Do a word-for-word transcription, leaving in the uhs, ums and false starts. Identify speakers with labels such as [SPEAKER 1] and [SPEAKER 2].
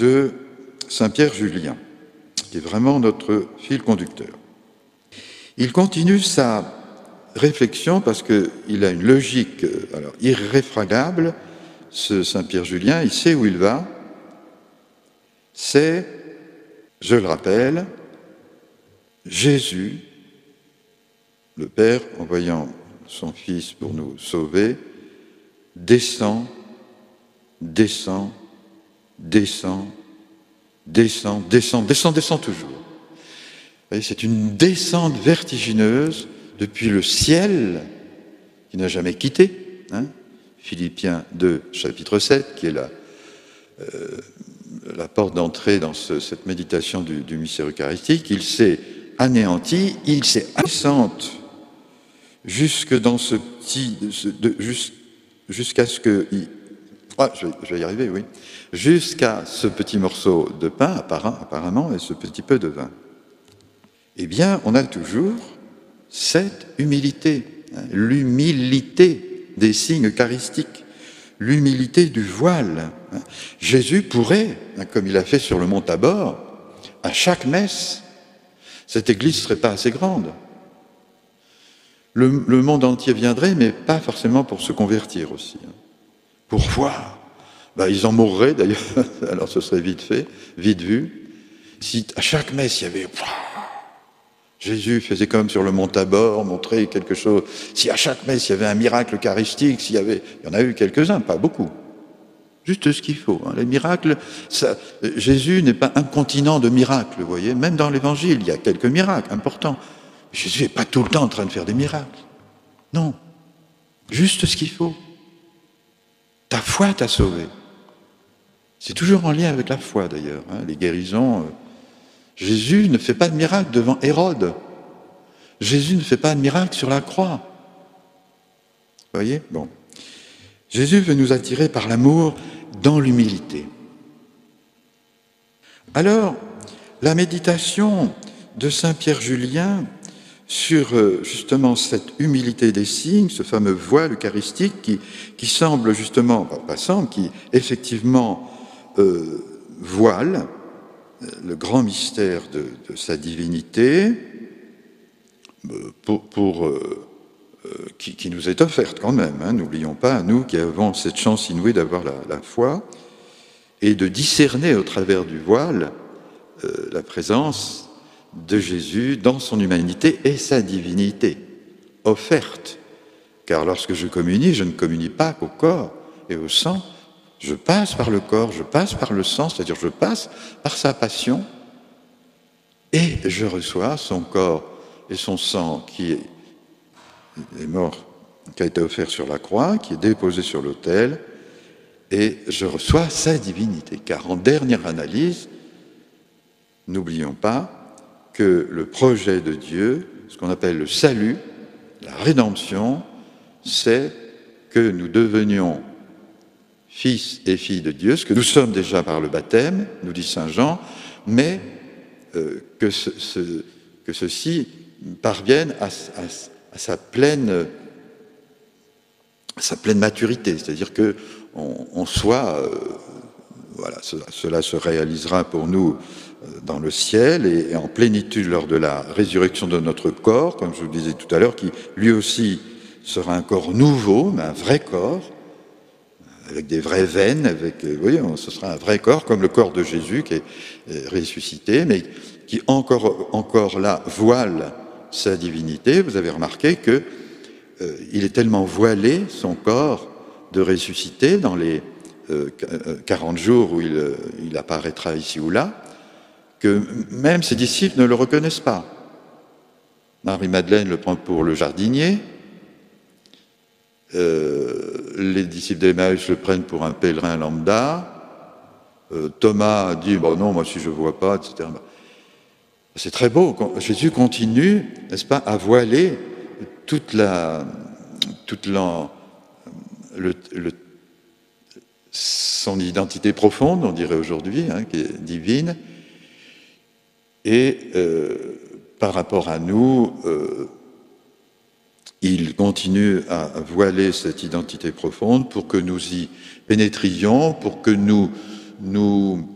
[SPEAKER 1] de saint Pierre Julien, qui est vraiment notre fil conducteur. Il continue sa réflexion parce qu'il a une logique alors, irréfragable, ce saint Pierre Julien, il sait où il va. C'est, je le rappelle, Jésus, le Père, envoyant son Fils pour nous sauver, descend, descend, descend, descend, descend, descend, descend toujours. Vous voyez, c'est une descente vertigineuse depuis le ciel, qui n'a jamais quitté, hein, Philippiens deux, chapitre sept, qui est la, euh, la porte d'entrée dans ce, cette méditation du, du mystère eucharistique. Il s'est anéanti, il s'est descente jusque dans ce petit, ce, de, jus, jusqu'à ce que, il, ah, je, vais, je vais y arriver, oui, jusqu'à ce petit morceau de pain, apparemment, et ce petit peu de vin. Eh bien, on a toujours cette humilité, hein, l'humilité des signes eucharistiques, l'humilité du voile. Hein. Jésus pourrait, hein, comme il a fait sur le mont Tabor, à chaque messe, cette église ne serait pas assez grande. Le, le monde entier viendrait, mais pas forcément pour se convertir aussi. Hein. Pour voir. Ben, ils en mourraient d'ailleurs, alors ce serait vite fait, vite vu. Si à chaque messe, il y avait... Jésus faisait comme sur le mont Tabor, montrer quelque chose. Si à chaque messe, il y avait un miracle eucharistique, s'il y avait... Il y en a eu quelques-uns, pas beaucoup. Juste ce qu'il faut. Hein. Les miracles, ça... Jésus n'est pas incontinent de miracles, vous voyez. Même dans l'Évangile, il y a quelques miracles importants. Jésus n'est pas tout le temps en train de faire des miracles. Non. Juste ce qu'il faut. Ta foi t'a sauvé. C'est toujours en lien avec la foi, d'ailleurs. Hein. Les guérisons... Euh... Jésus ne fait pas de miracle devant Hérode. Jésus ne fait pas de miracle sur la croix. Vous voyez ? Bon. Jésus veut nous attirer par l'amour dans l'humilité. Alors, la méditation de saint Pierre Julien sur justement cette humilité des signes, ce fameux voile eucharistique qui, qui semble justement, pas semble, qui effectivement euh, voile le grand mystère de, de sa divinité pour, pour, euh, qui, qui nous est offerte quand même. Hein, n'oublions pas, nous qui avons cette chance inouïe d'avoir la, la foi et de discerner au travers du voile euh, la présence de Jésus dans son humanité et sa divinité offerte. Car lorsque je communie, je ne communie pas qu'au corps et au sang, je passe par le corps, je passe par le sang, c'est-à-dire je passe par sa passion et je reçois son corps et son sang qui est, est mort, qui a été offert sur la croix, qui est déposé sur l'autel et je reçois sa divinité. Car en dernière analyse, n'oublions pas que le projet de Dieu, ce qu'on appelle le salut, la rédemption, c'est que nous devenions fils et filles de Dieu, ce que nous sommes déjà par le baptême, nous dit saint Jean, mais euh, que, ce, ce, que ceci parvienne à, à, à, sa pleine, à sa pleine maturité, c'est-à-dire qu'on on soit, euh, voilà, cela, cela se réalisera pour nous euh, dans le ciel et, et en plénitude lors de la résurrection de notre corps, comme je vous le disais tout à l'heure, qui lui aussi sera un corps nouveau, mais un vrai corps, avec des vraies veines, avec, oui, ce sera un vrai corps, comme le corps de Jésus qui est ressuscité, mais qui encore, encore là voile sa divinité. Vous avez remarqué qu'il euh, est tellement voilé, son corps, de ressuscité dans les euh, quarante jours où il, il apparaîtra ici ou là, que même ses disciples ne le reconnaissent pas. Marie-Madeleine le prend pour le jardinier, Euh, les disciples d'Emmaüs le prennent pour un pèlerin lambda. Euh, Thomas dit bon, non, moi si je ne vois pas, et cetera. C'est très beau. Jésus continue, n'est-ce pas, à voiler toute la, toute la, le, le, son identité profonde, on dirait aujourd'hui, hein, qui est divine. Et euh, par rapport à nous, euh, il continue à voiler cette identité profonde pour que nous y pénétrions, pour que nous, nous